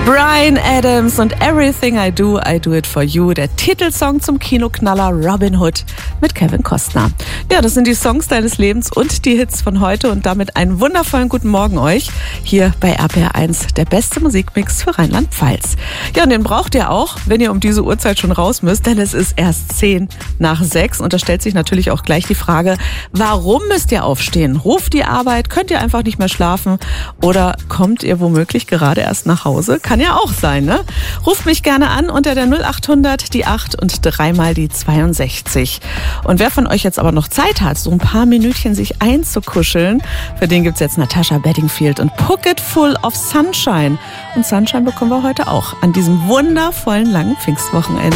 Bryan Adams und Everything I Do It For You, der Titelsong zum Kinoknaller Robin Hood mit Kevin Costner. Ja, das sind die Songs deines Lebens und die Hits von heute und damit einen wundervollen guten Morgen euch hier bei RPR1, der beste Musikmix für Rheinland-Pfalz. Ja, und den braucht ihr auch, wenn ihr um diese Uhrzeit schon raus müsst, denn es ist erst 5:10 und da stellt sich natürlich auch gleich die Frage, warum müsst ihr aufstehen? Ruft die Arbeit? Könnt ihr einfach nicht mehr schlafen? Oder kommt ihr womöglich gerade erst nach Hause? Kann ja auch sein, ne? Ruft mich gerne an unter der 0800 die 8 und 3 mal die 62. Und wer von euch jetzt aber noch Zeit hat, so ein paar Minütchen sich einzukuscheln, für den gibt's jetzt Natasha Bedingfield und Pocket Full of Sunshine. Und Sunshine bekommen wir heute auch an diesem wundervollen langen Pfingstwochenende.